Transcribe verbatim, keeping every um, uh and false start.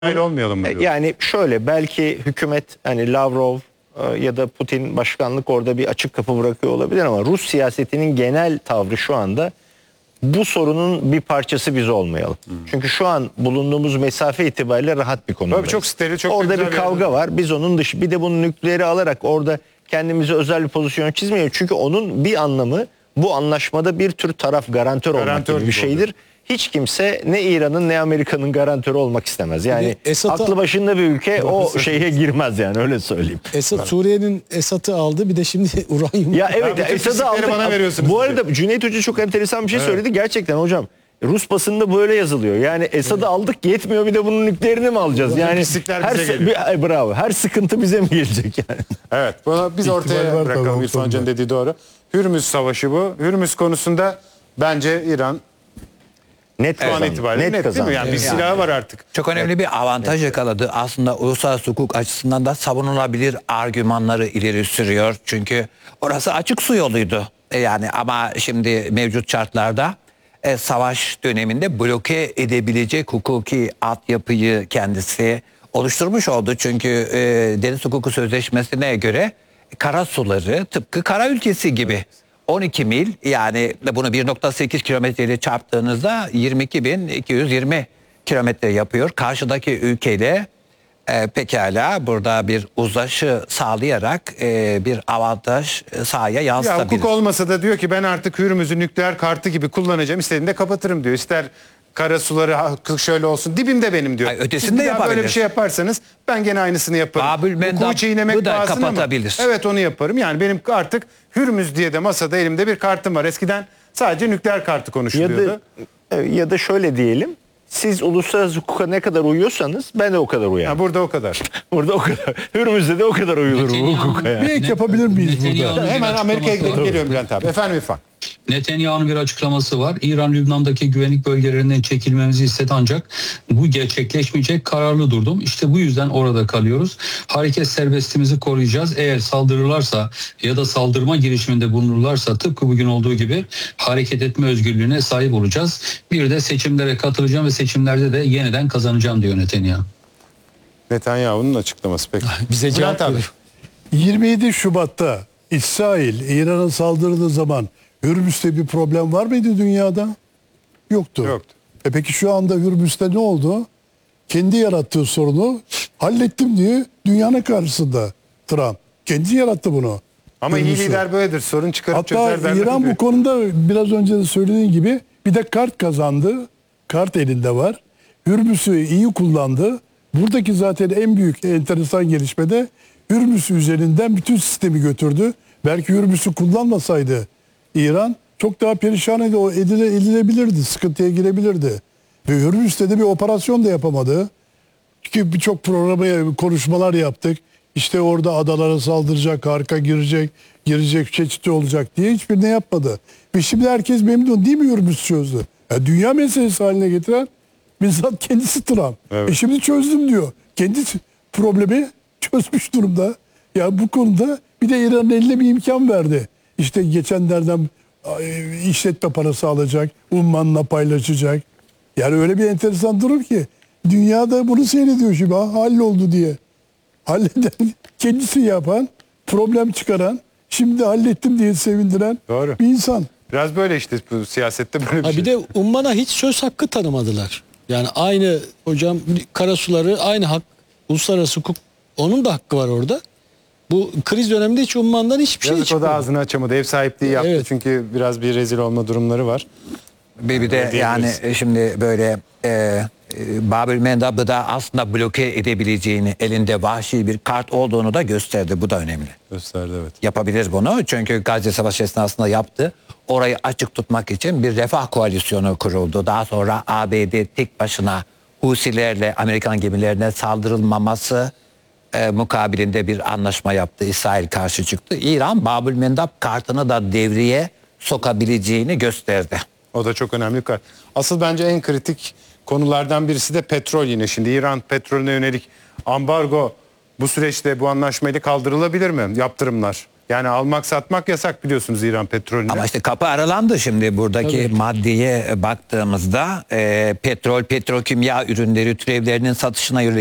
Öyle olmayalım mı diyor? Yani şöyle, belki hükümet hani Lavrov e, ya da Putin başkanlık orada bir açık kapı bırakıyor olabilir ama Rus siyasetinin genel tavrı şu anda bu sorunun bir parçası biz olmayalım. Hmm. Çünkü şu an bulunduğumuz mesafe itibariyle rahat bir konumdayız. Tabii çok steril, çok orada güzel bir bir kavga yerde. var. Biz onun dışı bir de bunun nükleeri alarak orada kendimize özel bir pozisyon çizmeyelim. Çünkü onun bir anlamı bu anlaşmada bir tür taraf garantör, Garantör olmak gibi bir gibi şeydir. oluyor. Hiç kimse ne İran'ın ne Amerika'nın garantörü olmak istemez. Yani Esad'a, aklı başında bir ülke o şeye girmez yani, öyle söyleyeyim. Esad Suriye'nin Esad'ı aldı, bir de şimdi uranyum. Ya evet, bütün Esad'ı fisikleri aldık. bana veriyorsunuz Bu diye. arada Cüneyt Hoca çok enteresan bir şey Evet. söyledi. Gerçekten hocam, Rus basında böyle yazılıyor. Yani Esad'ı aldık yetmiyor, bir de bunun nükleerini mi alacağız? Yani pislikler her bize se- geliyor. bir- ay, bravo. Her sıkıntı bize mi gelecek yani? Evet, bunu biz İhtimal ortaya var bırakalım. tabii, İrfan Hoca'nın tabii. dediği doğru. Hürmüz Savaşı bu. Hürmüz konusunda bence İran Net şu an kazandı. itibariyle net, değil kazandı. mi? Yani bir Evet. silahı var artık. Çok önemli bir avantaj yakaladı. Aslında uluslararası hukuk açısından da savunulabilir argümanları ileri sürüyor. Çünkü orası açık su yoluydu. E Yani ama şimdi mevcut şartlarda e, savaş döneminde bloke edebilecek hukuki altyapıyı kendisi oluşturmuş oldu. Çünkü e, Deniz Hukuku Sözleşmesi'ne göre kara suları tıpkı kara ülkesi gibi. on iki mil, yani bunu bir nokta sekiz kilometreyle çarptığınızda yirmi iki bin iki yüz yirmi kilometre yapıyor. Karşıdaki ülkeyle e, pekala burada bir uzlaşı sağlayarak e, bir avantaj e, sahaya Ya yansıtabilir. hukuk olmasa da diyor ki ben artık Hürmüz'ü nükleer kartı gibi kullanacağım. İstediğimde kapatırım diyor. İster kara suları ha- şöyle olsun, dibimde benim diyor. Ay, ötesini Siz de bir daha böyle yapabilir. bir şey yaparsanız ben gene aynısını yaparım. Babül Mendab Hukuku çiğnemek bu da pahasına ama- kapatabilir. Evet, onu yaparım. Yani benim artık Hürmüz diye de masada elimde bir kartım var. Eskiden sadece nükleer kartı Ya konuşuluyordu. da, ya da şöyle diyelim. Siz uluslararası hukuka ne kadar uyuyorsanız ben de o kadar uyarım. Ha, burada o kadar. Burada o kadar. Hürmüz'de de o kadar uyulur bu Netanyahu'nun- hukuka yani. Bir ek yapabilir miyiz burada? Netanyahu'nun bir Hemen Amerika'ya açıklaması gidip var. geliyorum Bülent abi. Efendim İrfan. Netanyahu'nun bir açıklaması var. İran Lübnan'daki güvenlik bölgelerinden çekilmemizi istedi ancak bu gerçekleşmeyecek, kararlı durdum. İşte bu yüzden orada kalıyoruz. Hareket serbestliğimizi koruyacağız. Eğer saldırırlarsa ya da saldırma girişiminde bulunurlarsa tıpkı bugün olduğu gibi hareket etme özgürlüğüne sahip olacağız. Bir de seçimlere katılacağım ve seçimlerde de yeniden kazanacağım diyor Netanyahu. Netanyahu'nun açıklaması peki. Bize Bülent cevap abi. veriyor. yirmi yedi Şubat'ta İsrail İran'a saldırdığı zaman Hürmüz'te bir problem var mıydı dünyada? Yoktu. Yoktu. E peki şu anda Hürmüz'te ne oldu? Kendi yarattığı sorunu hallettim diye dünyanın karşısında Trump. Kendi yarattı bunu. Ama iyi Hürmüz'ü. lider böyledir. Sorun çıkarıp çözer Hatta derler İran gibi. bu konuda biraz önce de söylediğin gibi bir de kart kazandı. Kart elinde var. Hürmüz'ü iyi kullandı. Buradaki zaten en büyük enteresan gelişme de Hürmüz üzerinden bütün sistemi götürdü. Belki Hürmüz'ü kullanmasaydı İran çok daha perişan ed- edile, edilebilirdi. Sıkıntıya girebilirdi. Ve Hürmüz'te de bir operasyon da yapamadı. Ki birçok programa konuşmalar yaptık. İşte orada adalara saldıracak, arka girecek, girecek, çeşitli olacak diye hiçbirini yapmadı. Ve şimdi herkes memnun değil mi Hürmüz çözdü? Ya dünya meselesi haline getiren bizzat kendisi Trump. Evet. E şimdi çözdüm diyor. Kendisi problemi çözmüş durumda. Ya bu konuda bir de İran'ın eline bir imkan verdi. İşte geçenlerden e, işletme parası alacak, ummanla paylaşacak. Yani öyle bir enteresan durum ki dünyada bunu seyrediyor şimdi. Ha, halloldu diye. Halleden, kendisi yapan, problem çıkaran, şimdi hallettim diye sevindiren Doğru. bir insan. Biraz böyle işte bu siyasette böyle bir Ha, şey. bir de Umman'a hiç söz hakkı tanımadılar. Yani aynı hocam karasuları aynı hak, uluslararası hukuk, onun da hakkı var orada. Bu kriz döneminde hiç Umman'dan hiçbir şey Yazık o çıkmadı. da ağzını açamadı. Ev sahipliği yaptı Evet. çünkü biraz bir rezil olma durumları var. Bir, bir de Öyle yani diyebiliriz. şimdi böyle e, e, Babül Mendab'ı da aslında bloke edebileceğini, elinde vahşi bir kart olduğunu da gösterdi. Bu da önemli. Gösterdi evet. Yapabilir bunu çünkü Gazze Savaşı esnasında yaptı. Orayı açık tutmak için bir refah koalisyonu kuruldu. Daha sonra A B D tek başına Husilerle Amerikan gemilerine saldırılmaması e, mukabilinde bir anlaşma yaptı. İsrail karşı çıktı. İran Babül Mendab kartını da devreye sokabileceğini gösterdi. O da çok önemli bir kart. Asıl bence en kritik konulardan birisi de petrol yine. Şimdi İran petrolüne yönelik ambargo bu süreçte bu anlaşmayla kaldırılabilir mi? Yaptırımlar. Yani almak satmak yasak biliyorsunuz İran petrolüne. Ama işte kapı aralandı şimdi buradaki maddeye baktığımızda e, petrol, petrokimya ürünleri türevlerinin satışına yönelik